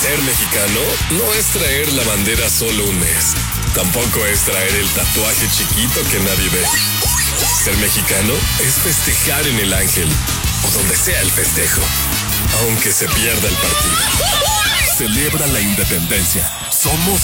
Ser mexicano no es traer la bandera solo un mes. Tampoco es traer el tatuaje chiquito que nadie ve. Ser mexicano es festejar en el Ángel o donde sea el festejo, aunque se pierda el partido. Celebra la independencia. Somos